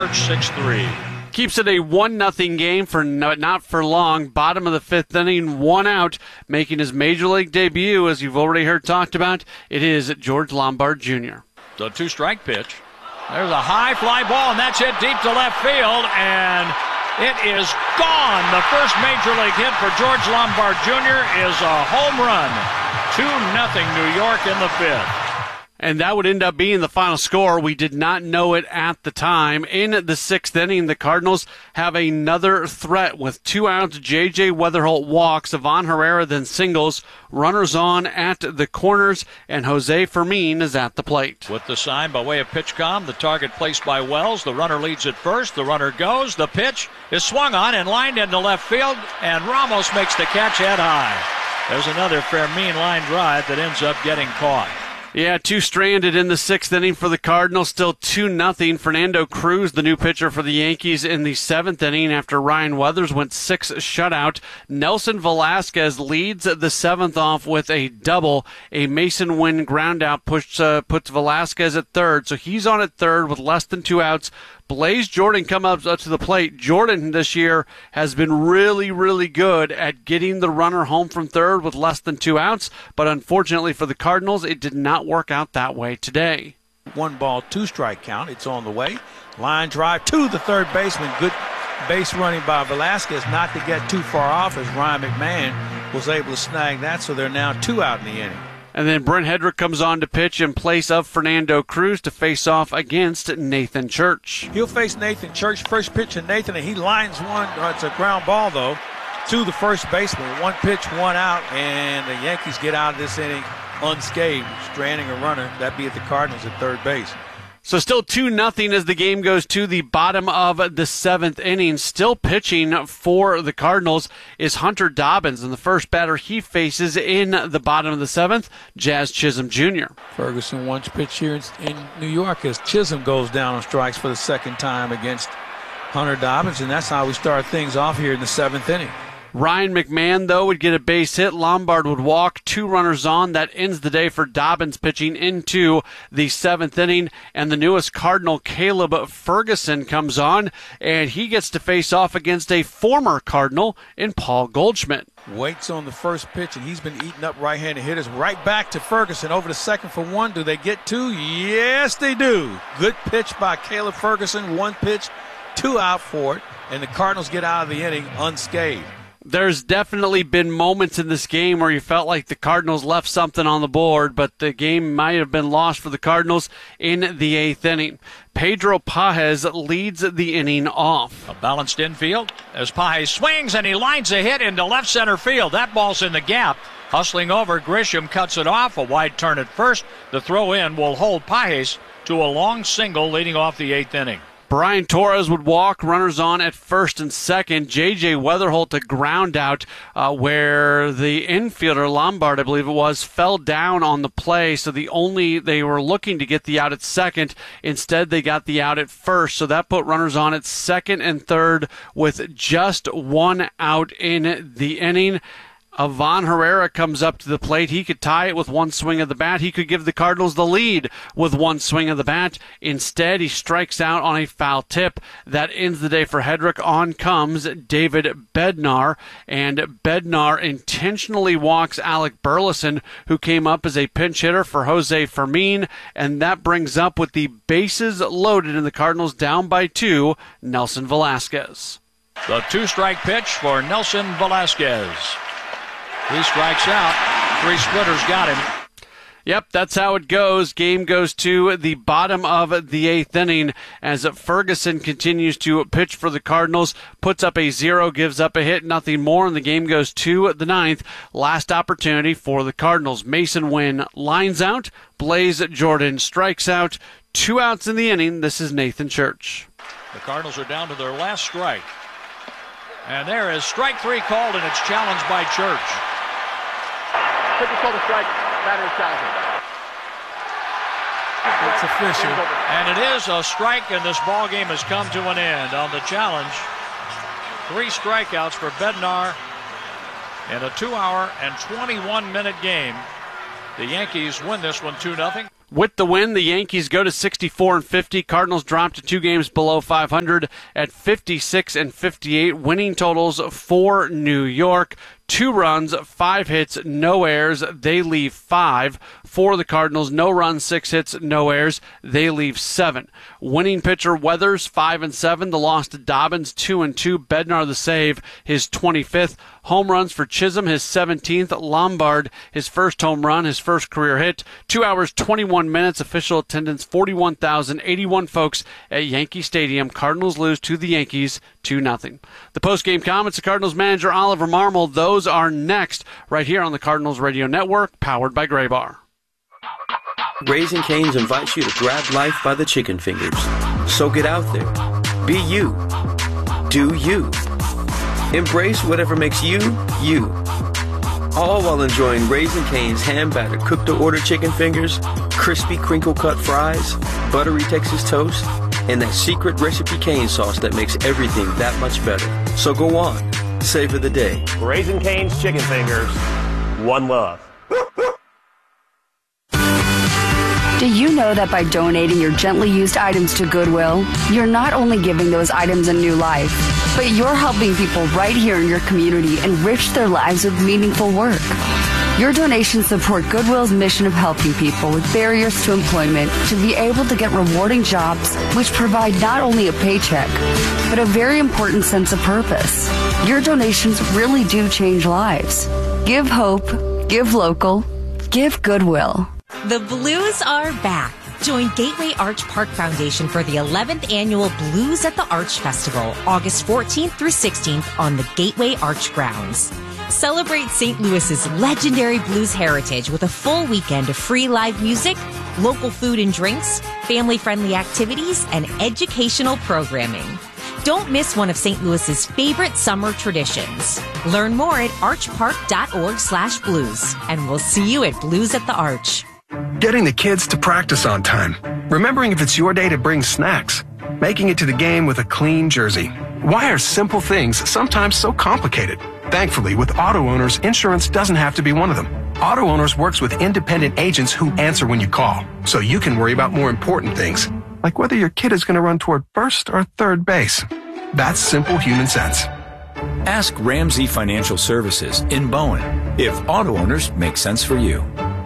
6-3. Keeps it a 1-0 game for not for long. Bottom of the fifth inning, 1 out, making his major league debut, as you've already heard talked about. It is George Lombard Jr. The 2-strike pitch. There's a high fly ball, and that's hit deep to left field, and it is gone. The first major league hit for George Lombard Jr. is a home run. 2-0 New York in the fifth. And that would end up being the final score. We did not know it at the time. In the sixth inning, the Cardinals have another threat with 2 outs. J.J. Weatherholt walks. Ivan Herrera then singles. Runners on at the corners, and Jose Fermin is at the plate. With the sign by way of PitchCom, the target placed by Wells. The runner leads at first. The runner goes. The pitch is swung on and lined into left field, and Ramos makes the catch head high. There's another Fermin line drive that ends up getting caught. Yeah, 2 stranded in the sixth inning for the Cardinals. Still 2-0. Fernando Cruz, the new pitcher for the Yankees, in the seventh inning after Ryan Weathers went 6 shutout. Nelson Velasquez leads the seventh off with a double. A Mason Wynn groundout puts Velasquez at third, so he's on at third with less than 2 outs. Blaze Jordan come up to the plate. Jordan this year has been really, really good at getting the runner home from third with less than 2 outs, but unfortunately for the Cardinals, it did not work out that way today. 1 ball, 2-strike count. It's on the way. Line drive to the third baseman. Good base running by Velasquez, not to get too far off, as Ryan McMahon was able to snag that, so they're now 2 out in the inning. And then Brent Hedrick comes on to pitch in place of Fernando Cruz to face off against Nathan Church. He'll face Nathan Church. First pitch to Nathan, and he lines one. It's a ground ball, though, to the first baseman. 1 pitch, 1 out, and the Yankees get out of this inning unscathed, stranding a runner. That'd be at the Cardinals at third base. So still 2-0 as the game goes to the bottom of the seventh inning. Still pitching for the Cardinals is Hunter Dobbins, and the first batter he faces in the bottom of the seventh, Jazz Chisholm Jr. Ferguson once pitched here in New York as Chisholm goes down on strikes for the second time against Hunter Dobbins, and that's how we start things off here in the seventh inning. Ryan McMahon, though, would get a base hit. Lombard would walk. 2 runners on. That ends the day for Dobbins pitching into the seventh inning. And the newest Cardinal, Caleb Ferguson, comes on, and he gets to face off against a former Cardinal in Paul Goldschmidt. Waits on the first pitch, and he's been eating up right-handed hitters. Right back to Ferguson over the second for 1. Do they get 2? Yes, they do. Good pitch by Caleb Ferguson. 1 pitch, 2 out for it, and the Cardinals get out of the inning unscathed. There's definitely been moments in this game where you felt like the Cardinals left something on the board, but the game might have been lost for the Cardinals in the eighth inning. Pedro Pages leads the inning off. A balanced infield as Pages swings, and he lines a hit into left center field. That ball's in the gap. Hustling over, Grisham cuts it off. A wide turn at first. The throw in will hold Pages to a long single leading off the eighth inning. Brian Torres would walk, runners on at first and second. J.J. Weatherholt a ground out where the infielder, Lombard, I believe it was, fell down on the play. So they were looking to get the out at second. Instead, they got the out at first. So that put runners on at second and third with just 1 out in the inning. Ivan Herrera comes up to the plate. He could tie it with 1 swing of the bat. He could give the Cardinals the lead with 1 swing of the bat. Instead, he strikes out on a foul tip. That ends the day for Hedrick. On comes David Bednar, and Bednar intentionally walks Alec Burleson, who came up as a pinch hitter for Jose Fermin, and that brings up, with the bases loaded and the Cardinals down by 2, Nelson Velasquez. The 2-strike pitch for Nelson Velasquez. He strikes out. 3 splitters got him. Yep, that's how it goes. Game goes to the bottom of the eighth inning as Ferguson continues to pitch for the Cardinals, puts up a 0, gives up a hit, nothing more, and the game goes to the ninth. Last opportunity for the Cardinals. Mason Wynn lines out. Blaze Jordan strikes out. 2 outs in the inning. This is Nathan Church. The Cardinals are down to their last strike. And there is strike 3 called, and it's challenged by Church. Pitcher called a strike, batter is challenging. It's official. And it is a strike, and this ball game has come to an end on the challenge. 3 strikeouts for Bednar in a 2-hour and 21-minute game. The Yankees win this one 2-0. With the win, the Yankees go to 64-50. Cardinals drop to 2 games below 500 at 56-58. Winning totals for New York. 2 runs, 5 hits, no errors. They leave 5. For the Cardinals, no runs, 6 hits, no errors. They leave 7. Winning pitcher Weathers, 5-7. The loss to Dobbins, 2-2. Bednar the save, his 25th. Home runs for Chisholm, his 17th. Lombard, his first home run, his first career hit. 2 hours, 21 minutes. Official attendance, 41,081 folks at Yankee Stadium. Cardinals lose to the Yankees 2-0. The post-game comments of Cardinals manager Oliver Marmol, those are next right here on the Cardinals Radio Network, powered by Graybar. Raising Cane's invites you to grab life by the chicken fingers. So get out there. Be you. Do you. Embrace whatever makes you, you. All while enjoying Raising Cane's hand-battered cooked-to-order chicken fingers, crispy crinkle-cut fries, buttery Texas toast, and that secret recipe cane sauce that makes everything that much better. So go on. Savor the day. Raising Cane's chicken fingers. One love. Do you know that by donating your gently used items to Goodwill, you're not only giving those items a new life, but you're helping people right here in your community enrich their lives with meaningful work? Your donations support Goodwill's mission of helping people with barriers to employment to be able to get rewarding jobs which provide not only a paycheck, but a very important sense of purpose. Your donations really do change lives. Give hope, give local, give Goodwill. The Blues are back. Join Gateway Arch Park Foundation for the 11th annual Blues at the Arch Festival, August 14th through 16th on the Gateway Arch grounds. Celebrate St. Louis's legendary blues heritage with a full weekend of free live music, local food and drinks, family-friendly activities, and educational programming. Don't miss one of St. Louis's favorite summer traditions. Learn more at archpark.org/blues, and we'll see you at Blues at the Arch. Getting the kids to practice on time. Remembering if it's your day to bring snacks. Making it to the game with a clean jersey. Why are simple things sometimes so complicated? Thankfully, with Auto Owners, insurance doesn't have to be one of them. Auto Owners works with independent agents who answer when you call, so you can worry about more important things, like whether your kid is going to run toward first or third base. That's simple human sense. Ask Ramsey Financial Services in Bowen if Auto Owners make sense for you.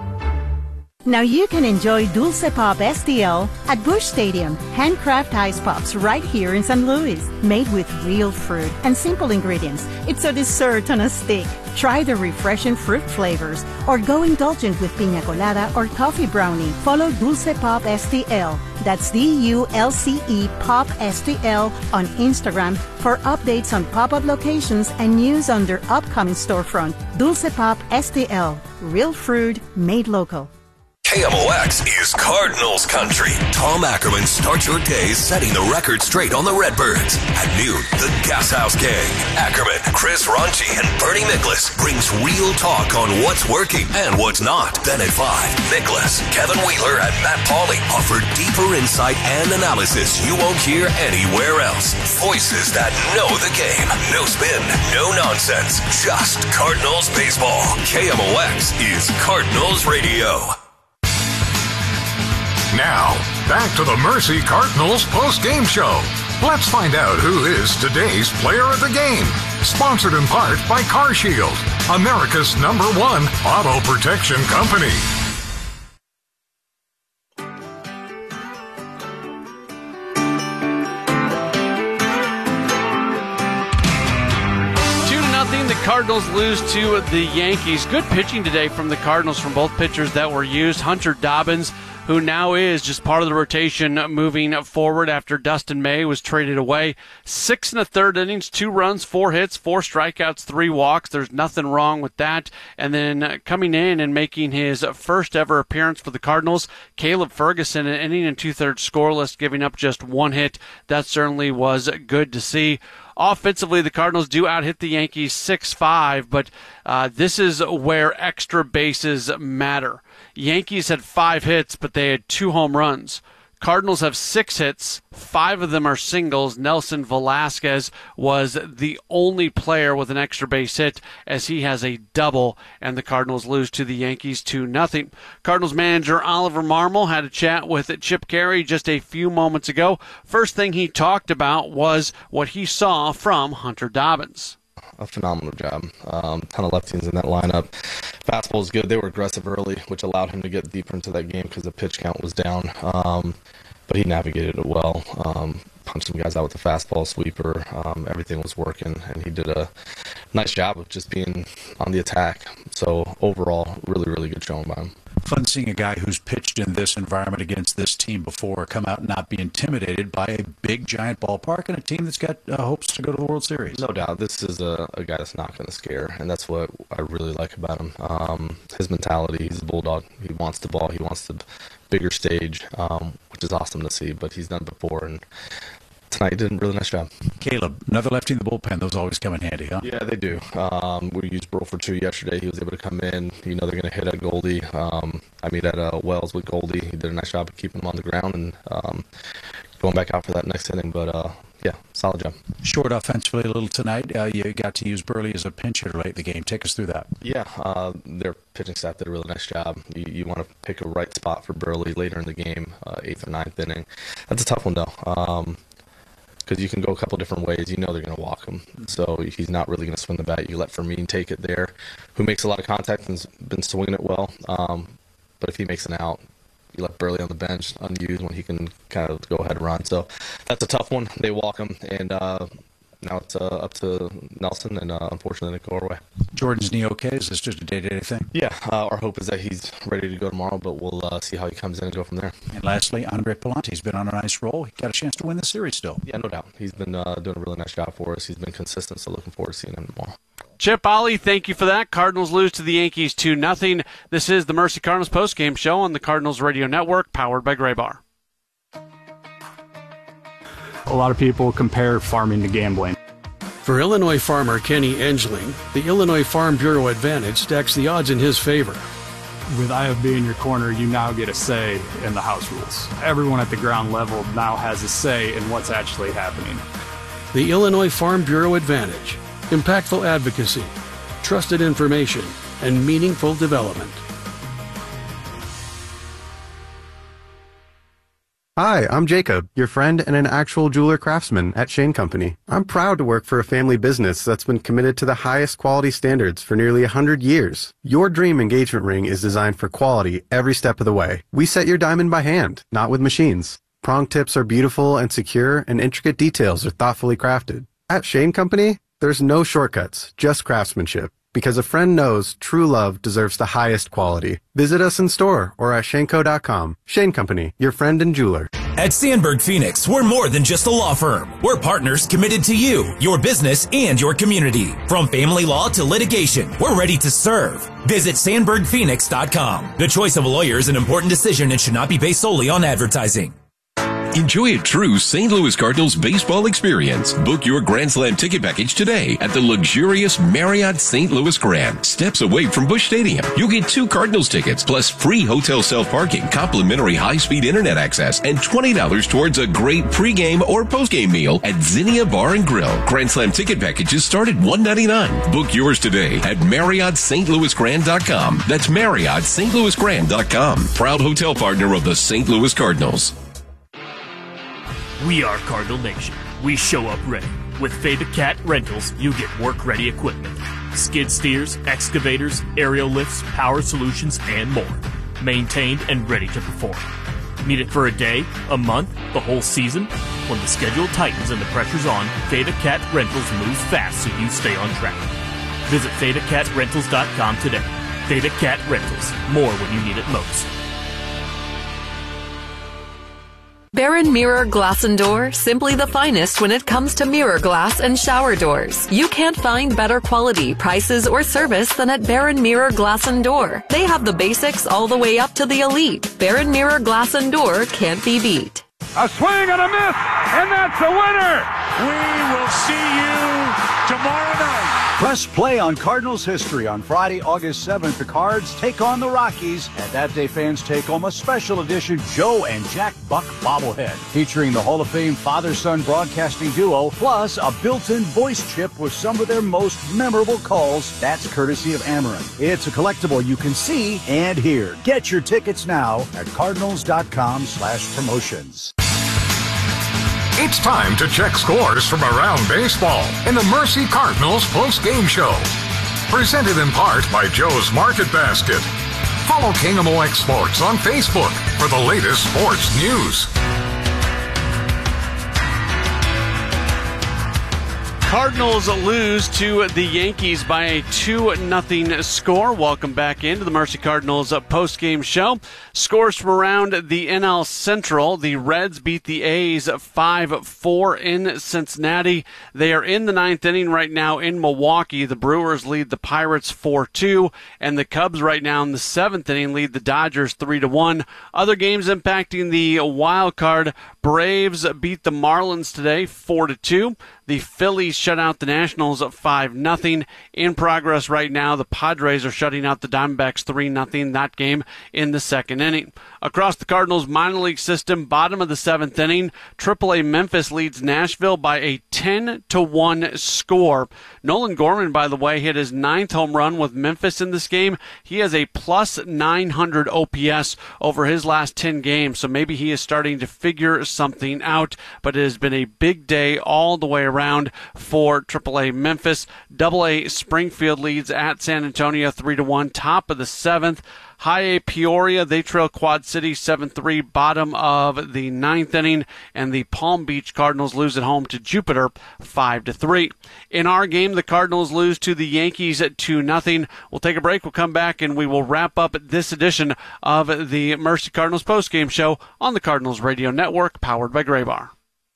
Now you can enjoy Dulce Pop STL at Busch Stadium. Handcraft ice pops right here in St. Louis. Made with real fruit and simple ingredients. It's a dessert on a stick. Try the refreshing fruit flavors or go indulgent with piña colada or coffee brownie. Follow Dulce Pop STL. That's DULCE Pop STL on Instagram for updates on pop-up locations and news on their upcoming storefront. Dulce Pop STL. Real fruit made local. KMOX is Cardinals country. Tom Ackerman starts your day setting the record straight on the Redbirds. At noon, the Gas House Gang. Ackerman, Chris Ronchi, and Bernie Nicholas brings real talk on what's working and what's not. Then at 5, Nicholas, Kevin Wheeler, and Matt Pauley offer deeper insight and analysis you won't hear anywhere else. Voices that know the game. No spin, no nonsense. Just Cardinals baseball. KMOX is Cardinals Radio. Now, back to the Mercy Cardinals post-game show. Let's find out who is today's player of the game. Sponsored in part by CarShield, America's #1 auto protection company. The Cardinals lose to the Yankees. Good pitching today from the Cardinals from both pitchers that were used. Hunter Dobbins, who now is just part of the rotation moving forward after Dustin May was traded away. 6 1/3 innings, 2 runs, 4 hits, 4 strikeouts, 3 walks. There's nothing wrong with that. And then coming in and making his first ever appearance for the Cardinals, Caleb Ferguson, an inning and 2/3 scoreless, giving up just 1 hit. That certainly was good to see. Offensively, the Cardinals do out-hit the Yankees 6-5, but this is where extra bases matter. Yankees had 5 hits, but they had 2 home runs. Cardinals have 6 hits. 5 of them are singles. Nelson Velasquez was the only player with an extra base hit as he has a double, and the Cardinals lose to the Yankees 2-0. Cardinals manager Oliver Marmol had a chat with Chip Caray just a few moments ago. First thing he talked about was what he saw from Hunter Dobbins. A phenomenal job. Ton of lefties in that lineup. Fastball was good. They were aggressive early, which allowed him to get deeper into that game because the pitch count was down. But he navigated it well. Punched some guys out with the fastball sweeper. Everything was working, and he did a nice job of just being on the attack. So overall, really, really good showing by him. Fun seeing a guy who's pitched in this environment against this team before come out and not be intimidated by a big, giant ballpark and a team that's got hopes to go to the World Series. No doubt. This is a guy that's not going to scare, and that's what I really like about him. His mentality, he's a bulldog. He wants the ball. He wants the bigger stage, which is awesome to see, but he's done it before, and tonight he did a really nice job. Caleb, another lefty in the bullpen. Those always come in handy, huh? Yeah, they do. We used Burl for 2 yesterday. He was able to come in. You know they're going to hit at Goldie. At Wells with Goldie. He did a nice job of keeping him on the ground and going back out for that next inning. But, yeah, solid job. Short offensively a little tonight. You got to use Burley as a pinch hitter late in the game. Take us through that. Yeah, their pitching staff did a really nice job. You want to pick a right spot for Burley later in the game, 8th or 9th inning. That's a tough one, though. Because you can go a couple different ways. You know they're going to walk him. So he's not really going to swing the bat. You let Fermin take it there, who makes a lot of contact and has been swinging it well. But if he makes an out, you let Burley on the bench unused when he can kind of go ahead and run. So that's a tough one. They walk him, and now it's up to Nelson, and unfortunately they go our way. Jordan's knee okay? Is this just a day-to-day thing? Yeah, our hope is that he's ready to go tomorrow, but we'll see how he comes in and go from there. And lastly, Andre Palante's been on a nice roll. He got a chance to win the series still. Yeah, no doubt. He's been doing a really nice job for us. He's been consistent, so looking forward to seeing him tomorrow. Chip Ollie, thank you for that. Cardinals lose to the Yankees 2-0. This is the Mercy Cardinals postgame show on the Cardinals Radio Network, powered by Graybar. A lot of people compare farming to gambling. For Illinois farmer Kenny Engeling, the Illinois Farm Bureau Advantage stacks the odds in his favor. With IFB in your corner, you now get a say in the house rules. Everyone at the ground level now has a say in what's actually happening. The Illinois Farm Bureau Advantage. Impactful advocacy, trusted information, and meaningful development. Hi, I'm Jacob, your friend and an actual jeweler craftsman at Shane Company. I'm proud to work for a family business that's been committed to the highest quality standards for nearly 100 years. Your dream engagement ring is designed for quality every step of the way. We set your diamond by hand, not with machines. Prong tips are beautiful and secure, and intricate details are thoughtfully crafted. At Shane Company, there's no shortcuts, just craftsmanship. Because a friend knows true love deserves the highest quality. Visit us in store or at shaneco.com. Shane Company, your friend and jeweler. At Sandberg Phoenix, we're more than just a law firm. We're partners committed to you, your business, and your community. From family law to litigation, we're ready to serve. Visit SandbergPhoenix.com. The choice of a lawyer is an important decision and should not be based solely on advertising. Enjoy a true St. Louis Cardinals baseball experience. Book your Grand Slam ticket package today at the luxurious Marriott St. Louis Grand, steps away from Busch Stadium. You'll get 2 Cardinals tickets plus free hotel self-parking, complimentary high-speed internet access, and $20 towards a great pregame or postgame meal at Zinnia Bar and Grill. Grand Slam ticket packages start at $199. Book yours today at MarriottStLouisGrand.com. That's MarriottStLouisGrand.com. Proud hotel partner of the St. Louis Cardinals. We are Cardinal Nation. We show up ready. With Theta Cat Rentals, you get work-ready equipment. Skid steers, excavators, aerial lifts, power solutions, and more. Maintained and ready to perform. Need it for a day, a month, the whole season? When the schedule tightens and the pressure's on, Theta Cat Rentals moves fast so you stay on track. Visit ThetaCatRentals.com today. Theta Cat Rentals. More when you need it most. Baron Mirror Glass and Door, simply the finest when it comes to mirror glass and shower doors. You can't find better quality, prices, or service than at Baron Mirror Glass and Door. They have the basics all the way up to the elite. Baron Mirror Glass and Door can't be beat. A swing and a miss, and that's the winner. We will see you tomorrow night. Press play on Cardinals history. On Friday, August 7th, the Cards take on the Rockies, and that day fans take home a special edition Joe and Jack Buck bobblehead featuring the Hall of Fame father-son broadcasting duo, plus a built-in voice chip with some of their most memorable calls. That's courtesy of Ameren. It's a collectible you can see and hear. Get your tickets now at cardinals.com/promotions. It's time to check scores from around baseball in the Mercy Cardinals post-game show. Presented in part by Joe's Market Basket. Follow KMOX Sports on Facebook for the latest sports news. Cardinals lose to the Yankees by a 2-0 score. Welcome back into the Mercy Cardinals post-game show. Scores from around the NL Central. The Reds beat the A's 5-4 in Cincinnati. They are in the ninth inning right now in Milwaukee. The Brewers lead the Pirates 4-2, and the Cubs right now in the seventh inning lead the Dodgers 3-1. Other games impacting the wild card: Braves beat the Marlins today 4-2. The Phillies shut out the Nationals 5-0. In progress right now, the Padres are shutting out the Diamondbacks 3-0. That game in the second inning. Across the Cardinals minor league system, bottom of the seventh inning, AAA Memphis leads Nashville by a 10-1 score. Nolan Gorman, by the way, hit his 9th home run with Memphis in this game. He has a plus 900 OPS over his last 10 games, so maybe he is starting to figure something out, but it has been a big day all the way around for AAA Memphis. AA Springfield leads at San Antonio 3-1, top of the seventh. High A Peoria, they trail Quad City 7-3, bottom of the ninth inning, and the Palm Beach Cardinals lose at home to Jupiter 5-3. In our game, the Cardinals lose to the Yankees at 2-0. We'll take a break. We'll come back, and we will wrap up this edition of the Mercy Cardinals postgame show on the Cardinals Radio Network, powered by Graybar.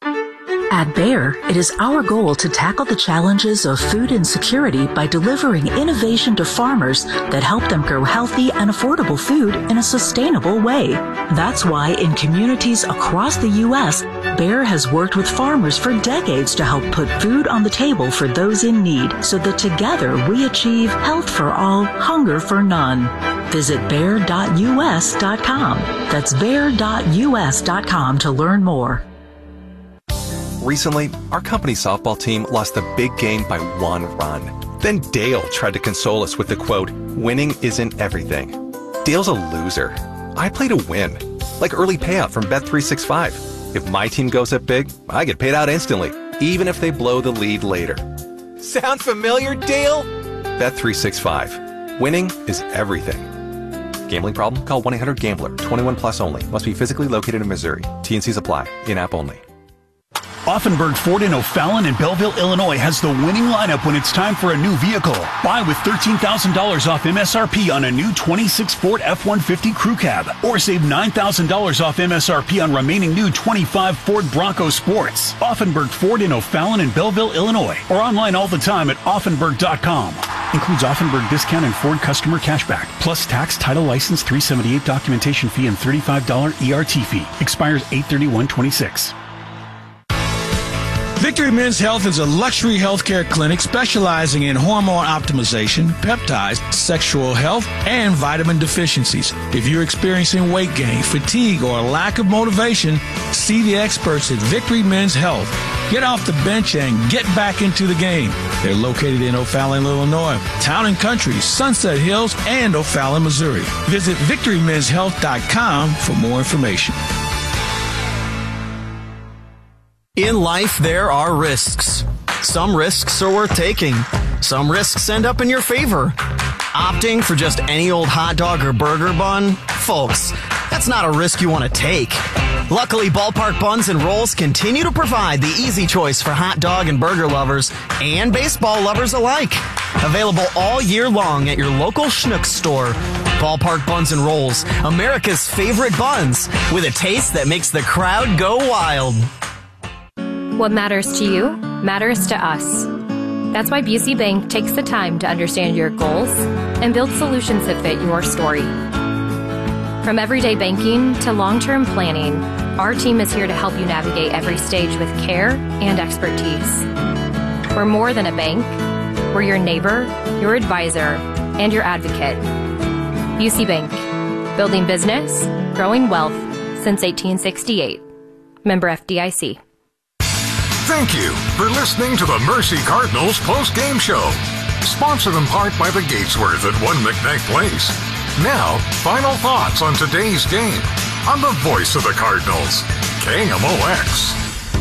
At Bayer, it is our goal to tackle the challenges of food insecurity by delivering innovation to farmers that help them grow healthy and affordable food in a sustainable way. That's why in communities across the U.S., Bayer has worked with farmers for decades to help put food on the table for those in need, so that together we achieve health for all, hunger for none. Visit Bayer.us.com. That's Bayer.us.com to learn more. Recently, our company softball team lost the big game by 1 run. Then Dale tried to console us with the quote, "Winning isn't everything." Dale's a loser. I play to win. Like early payout from Bet365. If my team goes up big, I get paid out instantly, even if they blow the lead later. Sound familiar, Dale? Bet365. Winning is everything. Gambling problem? Call 1-800-GAMBLER. 21 plus only. Must be physically located in Missouri. T&Cs apply. In-app only. Offenburg Ford in O'Fallon and Belleville, Illinois has the winning lineup when it's time for a new vehicle. Buy with $13,000 off MSRP on a new 26 Ford F-150 Crew Cab, or save $9,000 off MSRP on remaining new 25 Ford Bronco Sports. Offenburg Ford in O'Fallon and Belleville, Illinois, or online all the time at Offenburg.com. Includes Offenburg discount and Ford customer cashback, plus tax, title, license, $378 documentation fee, and $35 ERT fee. Expires 8/31/26. Victory Men's Health is a luxury healthcare clinic specializing in hormone optimization, peptides, sexual health, and vitamin deficiencies. If you're experiencing weight gain, fatigue, or a lack of motivation, see the experts at Victory Men's Health. Get off the bench and get back into the game. They're located in O'Fallon, Illinois, Town and Country, Sunset Hills, and O'Fallon, Missouri. Visit VictoryMen'sHealth.com for more information. In life, there are risks. Some risks are worth taking. Some risks end up in your favor. Opting for just any old hot dog or burger bun? Folks, that's not a risk you want to take. Luckily, Ballpark Buns and Rolls continue to provide the easy choice for hot dog and burger lovers and baseball lovers alike. Available all year long at your local Schnucks store. Ballpark Buns and Rolls, America's favorite buns, with a taste that makes the crowd go wild. What matters to you matters to us. That's why Busey Bank takes the time to understand your goals and build solutions that fit your story. From everyday banking to long-term planning, Our team is here to help you navigate every stage with care and expertise. We're more than a bank. We're your neighbor, your advisor, and your advocate. UC Bank, building business, growing wealth since 1868. Member FDIC. Thank you for listening to the Mercy Cardinals post-game show. Sponsored in part by the Gatesworth at 1 McKnight Place. Now, final thoughts on today's game on the voice of the Cardinals, KMOX.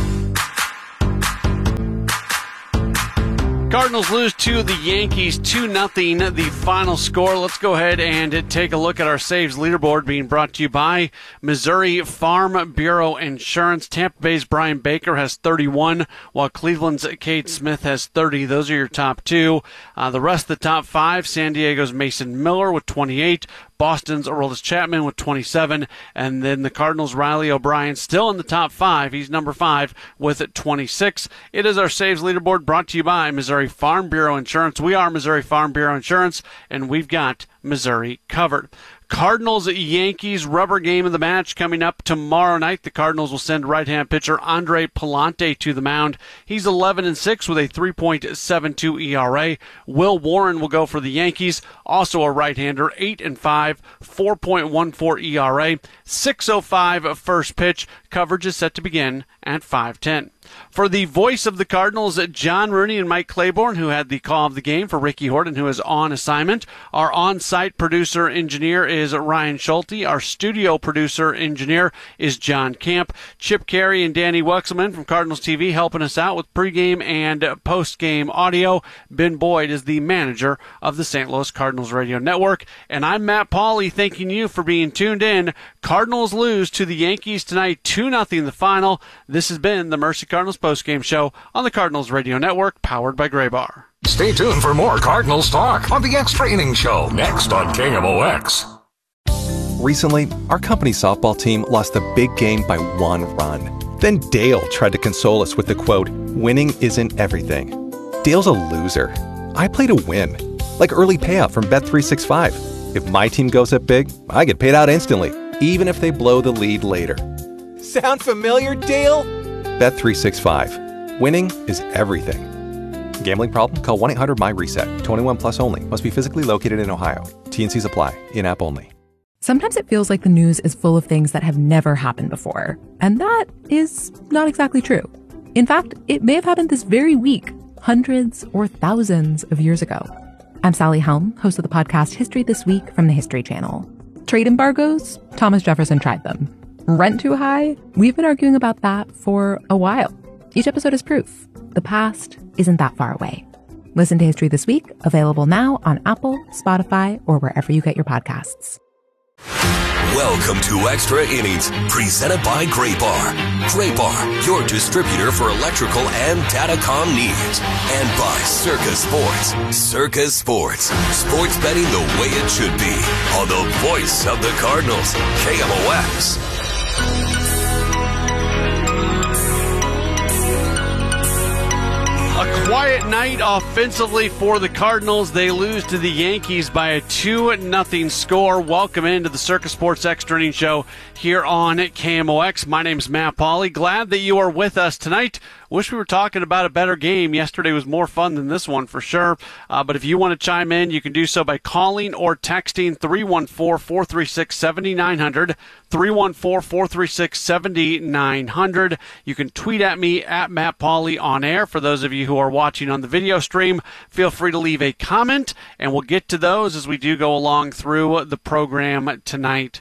Cardinals lose to the Yankees 2-0, the final score. Let's go ahead and take a look at our saves leaderboard being brought to you by Missouri Farm Bureau Insurance. Tampa Bay's Brian Baker has 31, while Cleveland's Cade Smith has 30. Those are your top two. The rest of the top five, San Diego's Mason Miller with 28, Boston's Aroldis Chapman with 27, and then the Cardinals' Riley O'Brien still in the top five. He's number 5 with 26. It is our saves leaderboard brought to you by Missouri Farm Bureau Insurance. We are Missouri Farm Bureau Insurance, and we've got Missouri covered. Cardinals-Yankees rubber game of the match coming up tomorrow night. The Cardinals will send right-hand pitcher Andre Pallante to the mound. He's 11-6 with a 3.72 ERA. Will Warren will go for the Yankees, also a right-hander, 8-5, 4.14 ERA, 6:05 first pitch. Coverage is set to begin at 5:10. For the voice of the Cardinals, John Rooney and Mike Claiborne, who had the call of the game for Ricky Horton, who is on assignment. Our on-site producer-engineer is Ryan Schulte. Our studio producer-engineer is John Camp. Chip Carey and Danny Wexelman from Cardinals TV helping us out with pregame and postgame audio. Ben Boyd is the manager of the St. Louis Cardinals Radio Network. And I'm Matt Pauley, thanking you for being tuned in. Cardinals lose to the Yankees tonight, 2-0 the final. This has been the Mercy Cardinals postgame show on the Cardinals Radio Network, powered by Graybar. Stay tuned for more Cardinals talk on the Extra Innings Show, next on KMOX. Recently, our company softball team lost the big game by 1 run. Then Dale tried to console us with the quote, "Winning isn't everything." Dale's a loser. I play to win, like early payout from Bet365. If my team goes up big, I get paid out instantly, even if they blow the lead later. Sound familiar, Dale? Bet365. Winning is everything. Gambling problem? Call 1-800-MY-RESET. 21 plus only. Must be physically located in Ohio. T&Cs apply. In-app only. Sometimes it feels like the news is full of things that have never happened before. And that is not exactly true. In fact, it may have happened this very week, hundreds or thousands of years ago. I'm Sally Helm, host of the podcast History This Week from the History Channel. Trade embargoes? Thomas Jefferson tried them. Rent too high? We've been arguing about that for a while. Each episode is proof. The past isn't that far away. Listen to History This Week, available now on Apple, Spotify, or wherever you get your podcasts. Welcome to Extra Innings, presented by Graybar. Graybar, your distributor for electrical and datacom needs. And by Circa Sports. Circa Sports. Sports betting the way it should be. On the voice of the Cardinals, KMOX. A quiet night offensively for the Cardinals. They lose to the Yankees by a 2-0 score. Welcome into the Circa Sports Extra Innings Show here on KMOX. My name's Matt Pauley. Glad that you are with us tonight. Wish we were talking about a better game. Yesterday was more fun than this one for sure. But if you want to chime in, you can do so by calling or texting 314-436-7900. 314-436-7900. You can tweet at me at Matt Pauley on air. For those of you who are watching on the video stream, feel free to leave a comment, and we'll get to those as we do go along through the program tonight.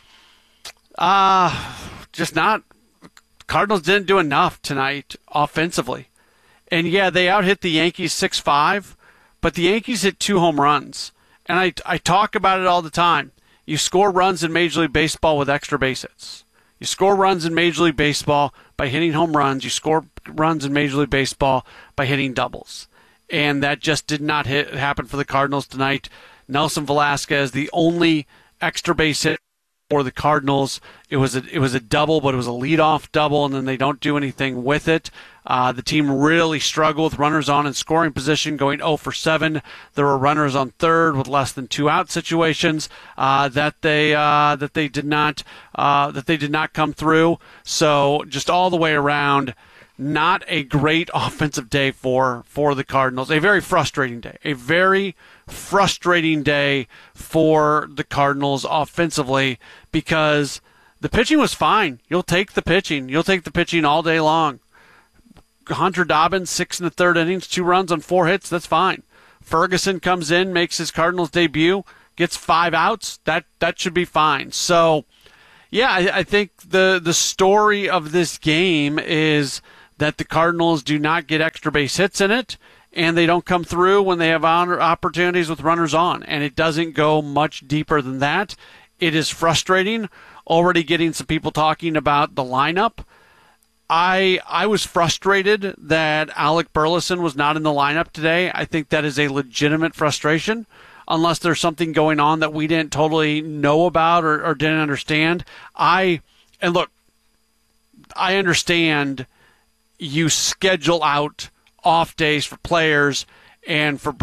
Cardinals didn't do enough tonight offensively. And yeah, they out-hit the Yankees 6-5, but the Yankees hit 2 home runs. And I talk about it all the time. You score runs in Major League Baseball with extra base hits. You score runs in Major League Baseball by hitting home runs. You score runs in Major League Baseball by hitting doubles. And that just did not happen for the Cardinals tonight. Nelson Velasquez, the only extra base hit for the Cardinals. It was a double, but it was a leadoff double, and then they don't do anything with it. The team really struggled with runners on in scoring position, going 0 for 7. There were runners on third with less than 2 out situations that they did not come through. So just all the way around, not a great offensive day for the Cardinals. A very frustrating day. A very frustrating day for the Cardinals offensively, because the pitching was fine. You'll take the pitching. You'll take the pitching all day long. Hunter Dobbins, 6 1/3 innings, 2 runs on 4 hits. That's fine. Ferguson comes in, makes his Cardinals debut, gets 5 outs. That should be fine. So, yeah, I think the story of this game is that the Cardinals do not get extra base hits in it, and they don't come through when they have opportunities with runners on. And it doesn't go much deeper than that. It is frustrating. Already getting some people talking about the lineup. I was frustrated that Alec Burleson was not in the lineup today. I think that is a legitimate frustration, unless there's something going on that we didn't totally know about or didn't understand. And look, I understand you schedule out off days for players and for